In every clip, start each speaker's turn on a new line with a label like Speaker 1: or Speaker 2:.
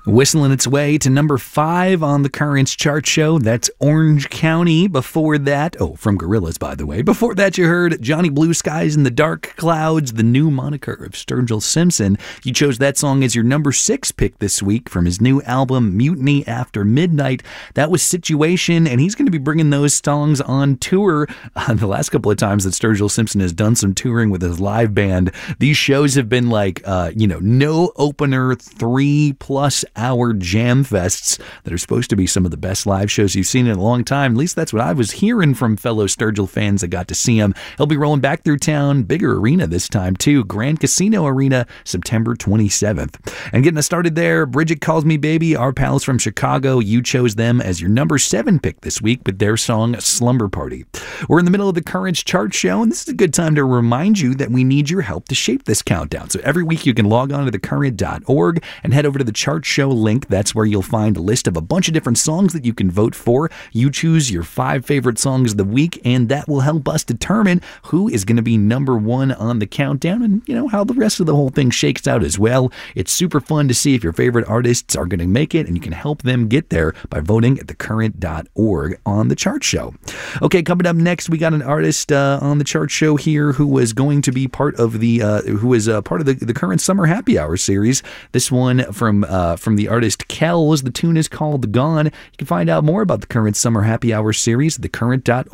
Speaker 1: Whistling its way to number 5 on the Currents chart show. That's Orange County. Before that, from Gorillaz, by the way. Before that, you heard Johnny Blue Skies and the Dark Clouds, the new moniker of Sturgill Simpson. You chose that song as your number 6 pick this week from his new album, Mutiny After Midnight. That was Situation, and he's going to be bringing those songs on tour. The last couple of times that Sturgill Simpson has done some touring with his live band, these shows have been like, no opener, 3+ hour jam fests that are supposed to be some of the best live shows you've seen in a long time. At least that's what I was hearing from fellow Sturgill fans that got to see him. He'll be rolling back through town, bigger arena this time too, Grand Casino Arena, September 27th. And getting us started there, Bridget Calls Me Baby, our pals from Chicago. You chose them as your number 7 pick this week with their song Slumber Party. We're in the middle of the Currents chart show, and this is a good time to remind you that we need your help to shape this countdown. So every week you can log on to thecurrent.org and head over to the chart show link. That's where you'll find a list of a bunch of different songs that you can vote for. You choose your 5 favorite songs of the week, and that will help us determine who is going to be number 1 on the countdown and, how the rest of the whole thing shakes out as well. It's super fun to see if your favorite artists are going to make it, and you can help them get there by voting at thecurrent.org on the chart show. Okay, coming up next, we got an artist on the chart show here who was going to be part of the Current Summer Happy Hour series. This one from the artist Kells. The tune is called Gone. You can find out more about the Current Summer Happy Hour series,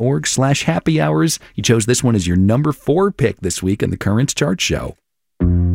Speaker 1: thecurrent.org/happy hours. You chose this one as your number 4 pick this week on the Currents chart show.